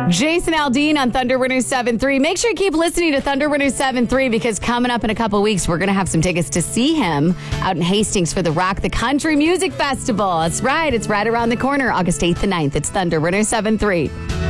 Jason Aldean on Thunder 107.3. Make sure you keep listening to Thunder 107.3 because coming up in a couple weeks, we're going to have some tickets to see him out in Hastings for the Rock the Country Music Festival. That's right. It's right around the corner, August 8th and 9th. It's Thunder 107.3.